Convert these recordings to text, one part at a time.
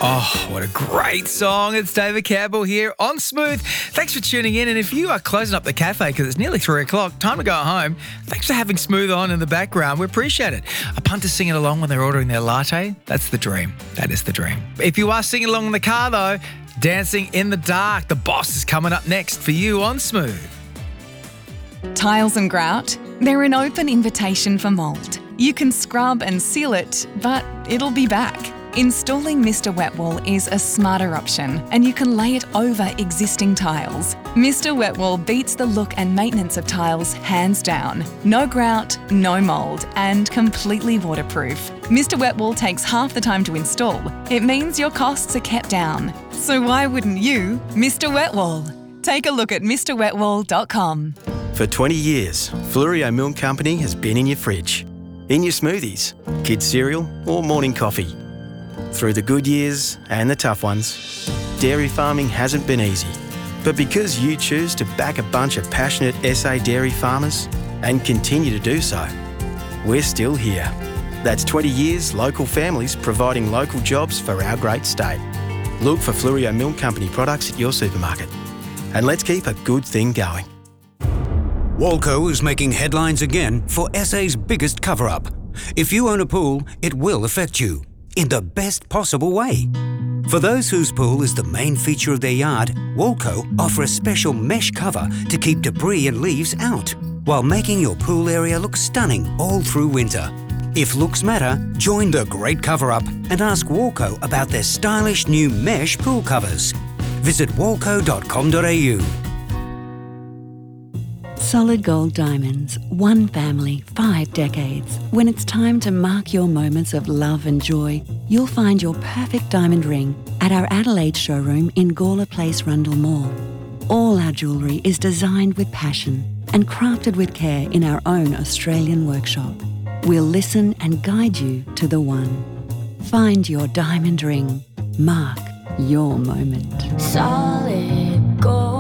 Oh, what a great song. It's David Campbell here on Smooth. Thanks for tuning in. And if you are closing up the cafe because it's nearly 3 o'clock, time to go home, thanks for having Smooth on in the background. We appreciate it. A punter singing along when they're ordering their latte, that's the dream. That is the dream. If you are singing along in the car, though, Dancing in the Dark, The Boss is coming up next for you on Smooth. Tiles and grout, they're an open invitation for mould. You can scrub and seal it, but it'll be back. Installing Mr. Wet Wool is a smarter option, and you can lay it over existing tiles. Mr. Wet Wool beats the look and maintenance of tiles hands down. No grout, no mould, and completely waterproof. Mr. Wet Wool takes half the time to install. It means your costs are kept down. So why wouldn't you, Mr. Wet Wool? Take a look at mrwetwool.com. For 20 years, Fluorio Milk Company has been in your fridge, in your smoothies, kids' cereal or morning coffee. Through the good years and the tough ones, dairy farming hasn't been easy. But because you choose to back a bunch of passionate SA dairy farmers and continue to do so, we're still here. That's 20 years local families providing local jobs for our great state. Look for Fluorio Milk Company products at your supermarket. And let's keep a good thing going. Walco is making headlines again for SA's biggest cover-up. If you own a pool, it will affect you, in the best possible way. For those whose pool is the main feature of their yard, Walco offer a special mesh cover to keep debris and leaves out, while making your pool area look stunning all through winter. If looks matter, join the great cover-up and ask Walco about their stylish new mesh pool covers. Visit walco.com.au. Solid Gold Diamonds, one family, 5 decades. When it's time to mark your moments of love and joy, you'll find your perfect diamond ring at our Adelaide showroom in Gawler Place, Rundle Mall. All our jewellery is designed with passion and crafted with care in our own Australian workshop. We'll listen and guide you to the one. Find your diamond ring. Mark your moment. Solid Gold.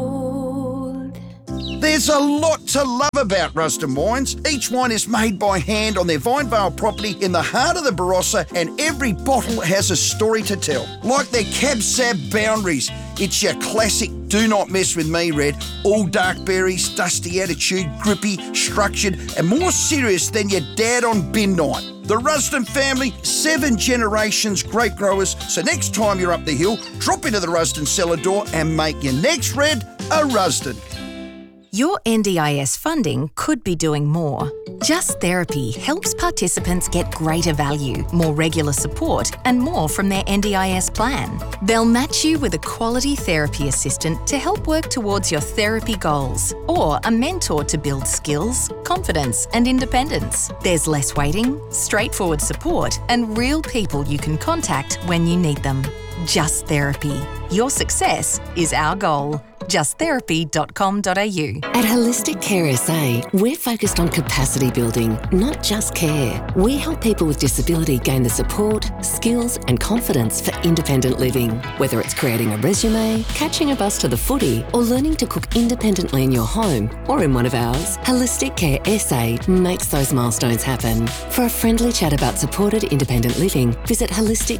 There's a lot to love about Rusden Wines. Each wine is made by hand on their Vinevale property in the heart of the Barossa, and every bottle has a story to tell. Like their Cab Sav boundaries, it's your classic do not mess with me red, all dark berries, dusty attitude, grippy, structured, and more serious than your dad on bin night. The Rusden family, 7 generations grape growers, so next time you're up the hill, drop into the Rusden cellar door and make your next red a Rusden. Your NDIS funding could be doing more. Just Therapy helps participants get greater value, more regular support, and more from their NDIS plan. They'll match you with a quality therapy assistant to help work towards your therapy goals, or a mentor to build skills, confidence, and independence. There's less waiting, straightforward support, and real people you can contact when you need them. Just Therapy. Your success is our goal. justtherapy.com.au. At Holistic Care SA, we're focused on capacity building, not just care. We help people with disability gain the support, skills and confidence for independent living. Whether it's creating a resume, catching a bus to the footy, or learning to cook independently in your home or in one of ours, Holistic Care SA makes those milestones happen. For a friendly chat about supported independent living, visit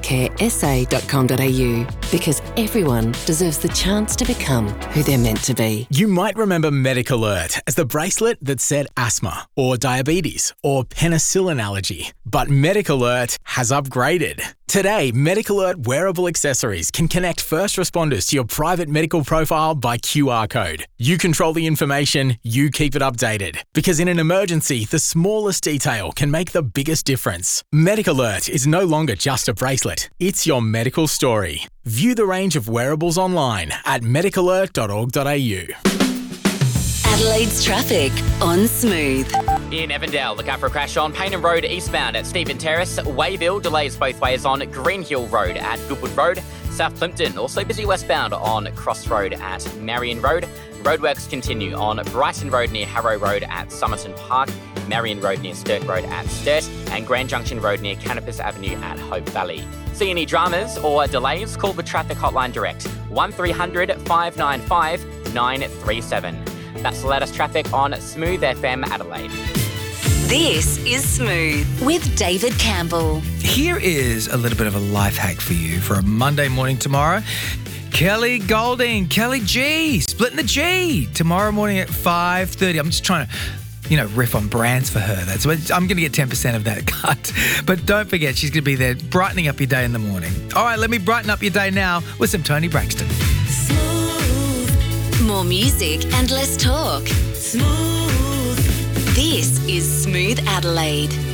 holisticcaresa.com.au, because everyone deserves the chance to become who they're meant to be. You might remember Medic Alert as the bracelet that said asthma or diabetes or penicillin allergy. But Medic Alert has upgraded. Today, Medic Alert wearable accessories can connect first responders to your private medical profile by QR code. You control the information, you keep it updated. Because in an emergency, the smallest detail can make the biggest difference. Medic Alert is no longer just a bracelet, it's your medical story. View the range of wearables online at medicalert.org.au. Adelaide's traffic on Smooth. In Evandale, look out for a crash on Paynham Road eastbound at Stephen Terrace. Wayville, delays both ways on Greenhill Road at Goodwood Road. South Plimpton, also busy westbound on Cross Road at Marion Road. Roadworks continue on Brighton Road near Harrow Road at Somerton Park, Marion Road near Sturt Road at Sturt, and Grand Junction Road near Canopus Avenue at Hope Valley. See any dramas or delays? Call the traffic hotline direct, 1300 595 937. That's the latest traffic on Smooth FM Adelaide. This is Smooth with David Campbell. Here is a little bit of a life hack for you for a Monday morning tomorrow. Kelly Golding, Kelly G, splitting the G tomorrow morning at 5:30. I'm just trying to, riff on brands for her. I'm going to get 10% of that cut. But don't forget, she's going to be there brightening up your day in the morning. All right, let me brighten up your day now with some Tony Braxton. Smooth. More music and less talk. Smooth. This is Smooth Adelaide.